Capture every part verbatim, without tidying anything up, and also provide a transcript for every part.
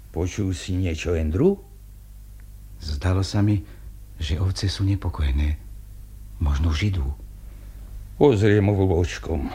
Počul si niečo, Andrew? Zdalo sa mi, že ovce sú nepokojné. Možno už idú. Pozriem očkom.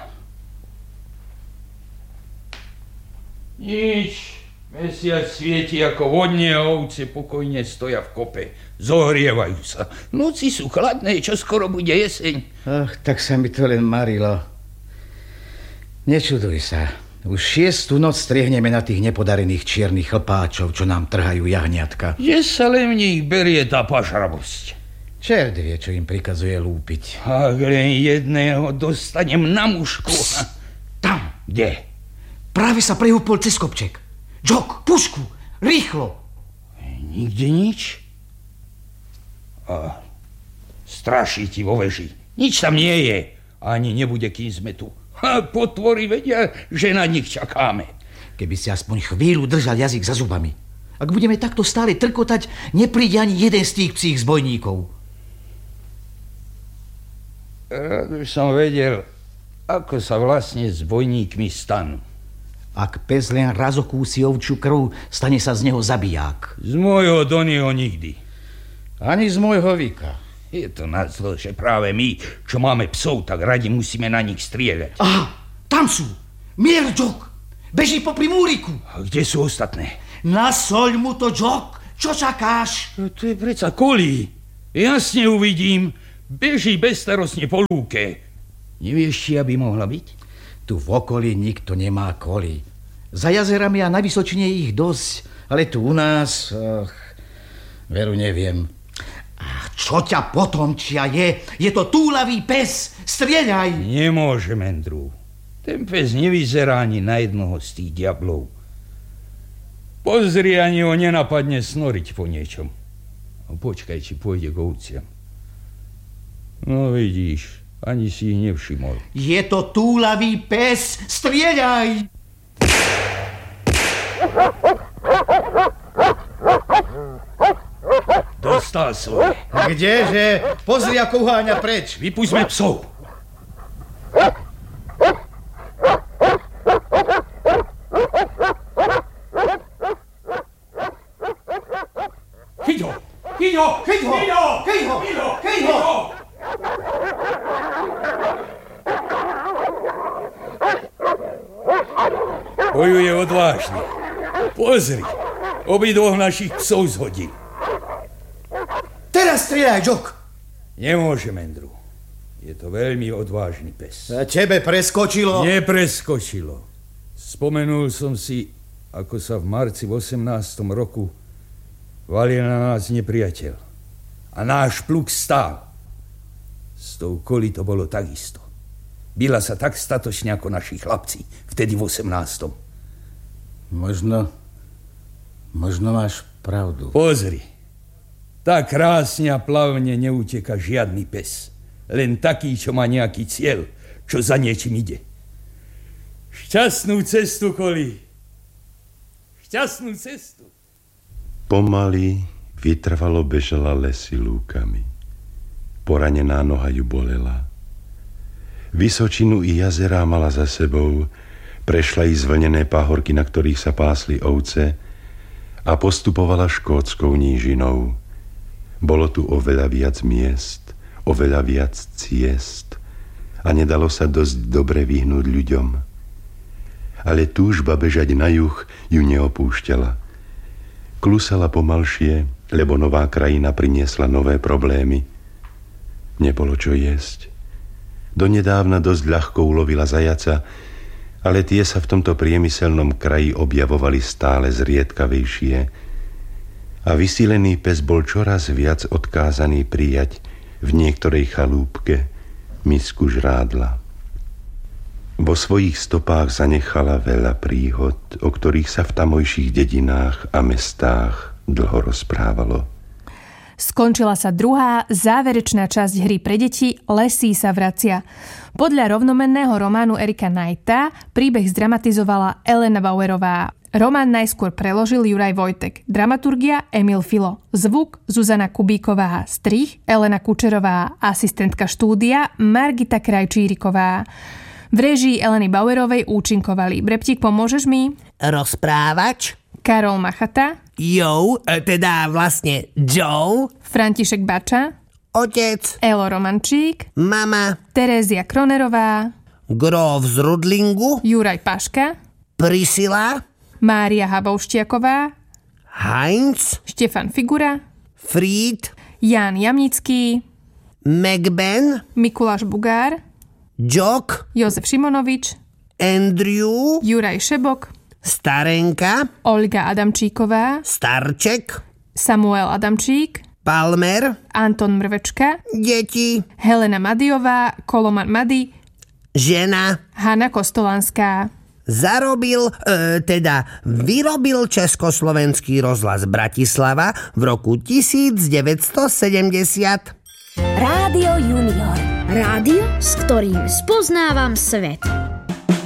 Nič. Mesiac svieti ako vodne a ovce pokojne stoja v kope. Zohrievajú sa. Noci sú chladné, čo skoro bude jeseň. Ach, tak sa mi to len marilo. Nečuduj sa. Už šiestu noc striehneme na tých nepodarených čiernych chlpáčov, čo nám trhajú jahniatka. Že sa len v nich berie tá pašravosť. Čert vie, čo im prikazuje lúpiť. Ak len jedného dostanem na mušku. Tam. Kde? Práve sa prehúpol cez kopček. Džok, pušku, rýchlo. Nikde nič. A straší ti vo veži. Nič tam nie je. Ani nebude, kým sme tu. A potvory vedia, že na nich čakáme. Keby si aspoň chvíľu držal jazyk za zubami. Ak budeme takto stále trkotať, nepríde ani jeden z tých psích zbojníkov. Rád by som vedel, ako sa vlastne zbojníkmi stanú. Ak pes len raz okúsi ovčiu krv, stane sa z neho zabiják. Z môjho Donnyho nikdy. Ani z môjho Vika. Je to nadzlo, že práve my, čo máme psov, tak radi musíme na nich strieľať. Aha, tam sú. Mier, Džok. Beží popri múriku. A kde sú ostatné? Nasoľ mu to, Džok. Čo čakáš? No, to je predsa Kolí. Jasne uvidím. Beží bezstarostne po lúke. Nevieš, či aby mohla byť? Tu v okolí nikto nemá kolí. Za jazerami a na Vysočine ich dosť, ale tu u nás, ach, veru neviem. Ach, čo ťa potomčia je? Je to túlavý pes, strieľaj! Nemôžem, Andrew. Ten pes nevyzerá ani na jednoho z tých diablov. Pozri, ani ho nenapadne snoriť po niečom. No, počkaj, či pôjde k ovciam. No vidíš, ani si ich nevšimol. Je to túlavý pes, strieľaj! Dostal svoje. Kdeže? Pozri, ako uháňa preč. Vypúšťme psov. Chyť ho! Chyť ho! Chyť ho! Chyť ho! Chyť ho! Chyť ho! Chyť ho! Bojuje odvážne. Pozri, obidvoch našich psov zhodil. Teraz strieľaj, Džok. Nemôžem, Andrew. Je to veľmi odvážny pes. A tebe preskočilo? Nepreskočilo. Spomenul som si, ako sa v marci v osemnástom roku valil na nás nepriateľ. A náš pluk stál. S tou Kolí to bolo takisto. Bila sa tak statočne ako naši chlapci, vtedy v osemnástom. Možno, možno máš pravdu. Pozri, tak krásne a plavne neuteka žiadny pes. Len taký, čo má nejaký cieľ, čo za niečím ide. Šťastnú cestu, Kolí. Šťastnú cestu. Pomaly, vytrvalo bežala lesy lúkami. Poranená noha ju bolela. Vysočinu i jazerá mala za sebou, prešla i zvlnené pahorky, na ktorých sa pásli ovce a postupovala škótskou nížinou. Bolo tu oveľa viac miest, oveľa viac ciest a nedalo sa dosť dobre vyhnúť ľuďom. Ale túžba bežať na juh ju neopúšťala. Klusala pomalšie, lebo nová krajina priniesla nové problémy. Nebolo čo jesť. Donedávna dosť ľahko ulovila zajaca, ale tie sa v tomto priemyselnom kraji objavovali stále zriedkavejšie a vysílený pes bol čoraz viac odkázaný prijať v niektorej chalúbke misku žrádla. Vo svojich stopách zanechala veľa príhod, o ktorých sa v tamojších dedinách a mestách dlho rozprávalo. Skončila sa druhá, záverečná časť hry pre deti Lesí sa vracia. Podľa rovnomenného románu Erika Knighta príbeh zdramatizovala Elena Bauerová. Román najskôr preložil Juraj Vojtek, dramaturgia Emil Filo, zvuk Zuzana Kubíková, strih Elena Kučerová, asistentka štúdia Margita Krajčíriková. V réžii Eleny Bauerovej účinkovali. Breptík, pomôžeš mi? Rozprávač, Karol Machata, Jo, teda vlastne Joe, František Bača, otec, Elo Romančík, mama, Terézia Kronerová, Grof z Rudlingu, Juraj Paška, Priscila, Mária Habouštiaková, Heinz, Štefan Figura, Fried, Ján Jamnický, McBen, Mikuláš Bugár, Jock, Jozef Šimonovič, Andrew, Juraj Šebok, Starenka, Olga Adamčíková, Starček, Samuel Adamčík, Palmer, Anton Mrvečka, deti, Helena Madiová, Koloman Madi, žena. Hanna Kostolanská. Zarobil, e, teda vyrobil Československý rozhlas Bratislava v roku devätnásťsedemdesiat. Rádio Junior. Rádio, s ktorým spoznávam svet.